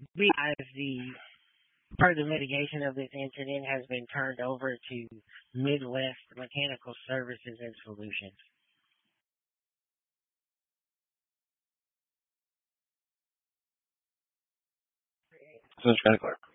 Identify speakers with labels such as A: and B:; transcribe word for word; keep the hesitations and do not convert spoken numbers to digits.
A: As the further mitigation of this incident has been turned over to Midwest Mechanical Services and Solutions.
B: Sounds kind of clear.